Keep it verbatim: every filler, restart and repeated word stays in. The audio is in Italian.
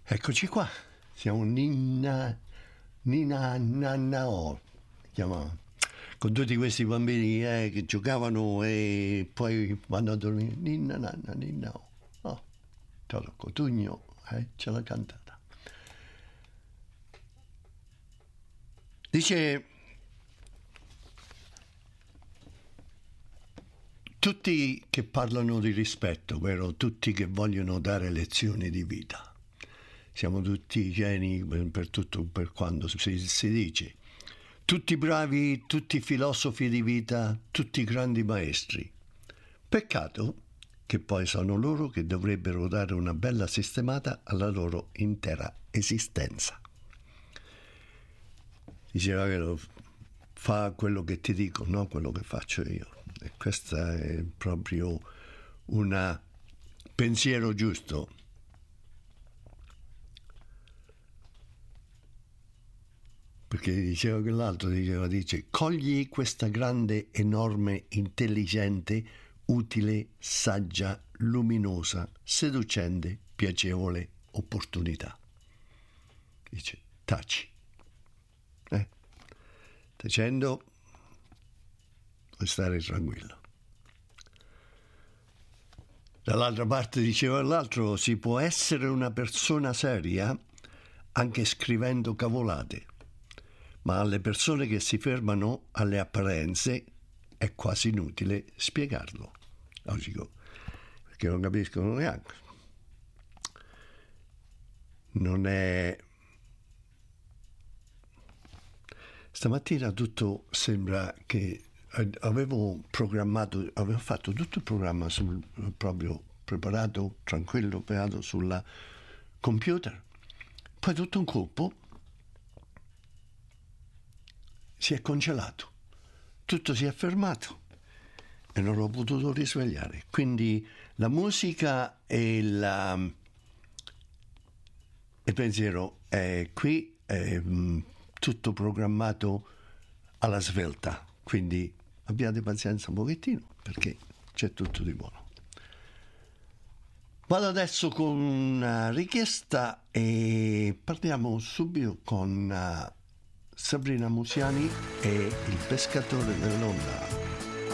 Eccoci qua, siamo Ninna, Nina Nannao, chiamavano, con tutti questi bambini eh, che giocavano e poi vanno a dormire. Ninna Nanna Ninnao, oh, Toro Cotugno, eh, ce l'ha cantata. Dice, tutti che parlano di rispetto, vero? Tutti che vogliono dare lezioni di vita. Siamo tutti geni per tutto, per quando si, si dice. Tutti bravi, tutti filosofi di vita, tutti grandi maestri. Peccato che poi sono loro che dovrebbero dare una bella sistemata alla loro intera esistenza. Diceva che fa quello che ti dico, non quello che faccio io. E questo è proprio un pensiero giusto. Perché diceva che l'altro diceva, dice, cogli questa grande, enorme, intelligente, utile, saggia, luminosa, seducente, piacevole opportunità. Dice, taci. Eh? Tacendo, puoi stare tranquillo. Dall'altra parte diceva l'altro, si può essere una persona seria anche scrivendo cavolate. Ma alle persone che si fermano alle apparenze è quasi inutile spiegarlo. Logico, perché non capiscono neanche. Non è... Stamattina tutto sembra che avevo programmato, avevo fatto tutto il programma sul, proprio preparato, tranquillo, pegato sul computer. Poi tutto un colpo si è congelato, tutto si è fermato e non l'ho potuto risvegliare. Quindi la musica e la, il pensiero è qui, è mh, tutto programmato alla svelta, quindi abbiate pazienza un pochettino perché c'è tutto di buono. Vado adesso con una richiesta e parliamo subito con uh, Sabrina Musiani e il pescatore dell'onda.